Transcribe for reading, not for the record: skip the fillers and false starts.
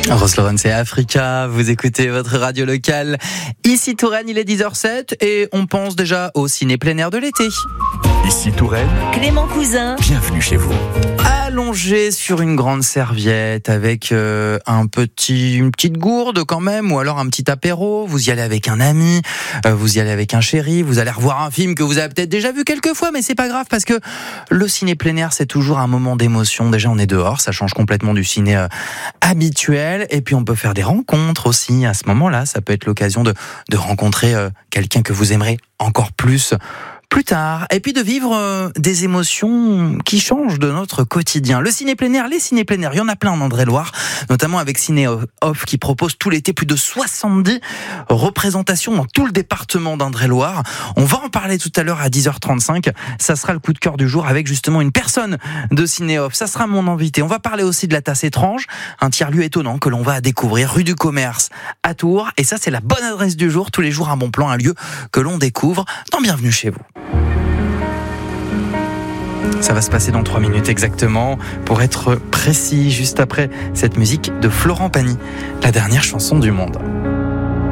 Rose Laurence et Africa, vous écoutez votre radio locale. Ici Touraine, il est 10h07 et on pense déjà au ciné plein air de l'été. Ici Touraine, Clément Cousin, bienvenue chez vous. Allongé sur une grande serviette avec une petite gourde quand même, ou alors un petit apéro, vous y allez avec un ami, vous y allez avec un chéri, vous allez revoir un film que vous avez peut-être déjà vu quelques fois, mais c'est pas grave parce que le ciné plein air c'est toujours un moment d'émotion. Déjà on est dehors, ça change complètement du ciné habituel, et puis on peut faire des rencontres aussi à ce moment-là. Ça peut être l'occasion de rencontrer quelqu'un que vous aimerez encore plus tard, et puis de vivre des émotions qui changent de notre quotidien. Le ciné plein air, les ciné plein air, il y en a plein en Indre-et-Loire, notamment avec Ciné Off qui propose tout l'été plus de 70 représentations dans tout le département d'Indre-et-Loire. On va en parler tout à l'heure à 10h35. Ça sera le coup de cœur du jour avec justement une personne de Ciné Off. Ça sera mon invité. On va parler aussi de la Tasse étrange, un tiers-lieu étonnant que l'on va découvrir rue du Commerce à Tours. Et ça, c'est la bonne adresse du jour. Tous les jours, un bon plan, un lieu que l'on découvre dans Bienvenue chez vous. Ça va se passer dans 3 minutes exactement, pour être précis, juste après cette musique de Florent Pagny, la dernière chanson du monde.